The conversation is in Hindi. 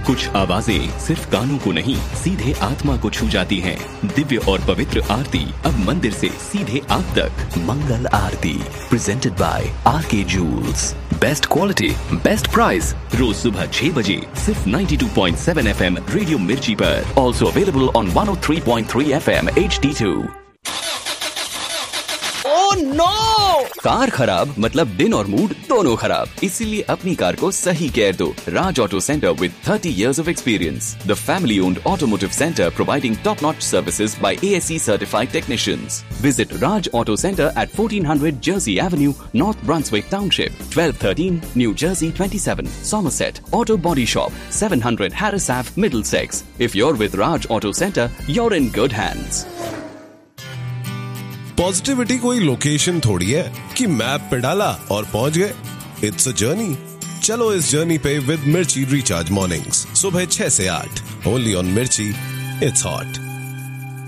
कुछ आवाजें सिर्फ कानों को नहीं, सीधे आत्मा को छू जाती हैं। दिव्य और पवित्र आरती अब मंदिर से सीधे आप तक। मंगल आरती presented by R K joules. Best quality, best price. रोज सुबह 6 बजे सिर्फ 92.7 FM रेडियो मिर्ची पर। Also available on 103.3 FM HD2। Oh no! Car खराब मतलब दिन और मूड दोनों खराब, इसीलिए अपनी कार को सही केयर दो। राज auto centre with 30 years of experience, the family-owned automotive center providing top-notch services by ASE certified technicians. Visit Raj Auto Center at 1400 Jersey Avenue, North Brunswick Township, 1213 New Jersey 27, Somerset. Auto Body Shop, 700 Harris Ave, Middlesex. If you're with Raj Auto Center, you're in good hands. Positivity कोई लोकेशन थोड़ी है कि मैप पे डाला और पहुंच गए। It's a journey. चलो इस जर्नी पे विद मिर्ची रिचार्ज मॉर्निंग्स सुबह 6 से 8 ओनली ऑन मिर्ची। It's hot.